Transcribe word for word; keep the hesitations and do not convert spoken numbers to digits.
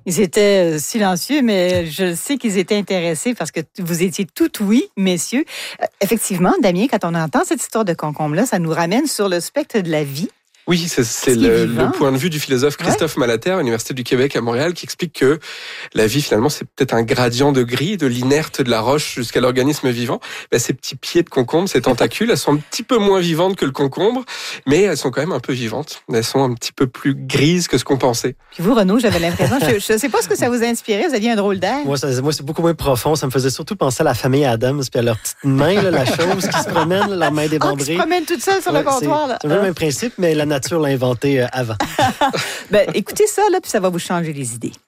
Ils étaient silencieux, mais je sais qu'ils étaient intéressés parce que vous étiez tout oui, messieurs. Effectivement, Damien, quand on entend cette histoire de concombre-là, ça nous ramène sur le spectre de la vie. Oui, c'est, c'est le, le point de vue du philosophe Christophe ouais. Malater, à l'Université du Québec à Montréal, qui explique que la vie, finalement, c'est peut-être un gradient de gris, de l'inerte de la roche jusqu'à l'organisme vivant. Ben, ces petits pieds de concombre, ces tentacules, elles sont un petit peu moins vivantes que le concombre, mais elles sont quand même un peu vivantes. Elles sont un petit peu plus grises que ce qu'on pensait. Puis vous, Renaud, j'avais l'impression, je ne sais pas ce que ça vous a inspiré, vous aviez un drôle d'air. Moi, ça, moi, c'est beaucoup moins profond. Ça me faisait surtout penser à la famille Adams, puis à leurs petites mains, là, la chose qui se promène, leurs mains débandrées. Ah, qui se promène toute seule sur ouais, le comptoir. C'est, c'est le même principe, mais la nature l'a inventé avant. Ben, écoutez ça, là, puis ça va vous changer les idées.